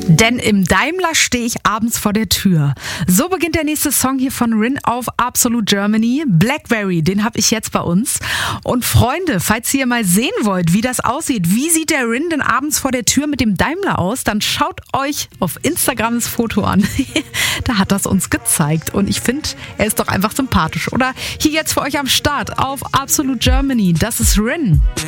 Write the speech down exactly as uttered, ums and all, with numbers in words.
Denn im Daimler stehe ich abends vor der Tür. So beginnt der nächste Song hier von Rin auf Absolute Germany. Blackberry, den habe ich jetzt bei uns. Und Freunde, falls ihr mal sehen wollt, wie das aussieht, wie sieht der Rin denn abends vor der Tür mit dem Daimler aus, dann schaut euch auf Instagram das Foto an. Da hat das uns gezeigt. Und ich finde, er ist doch einfach sympathisch. Oder hier jetzt für euch am Start auf Absolute Germany. Das ist Rin.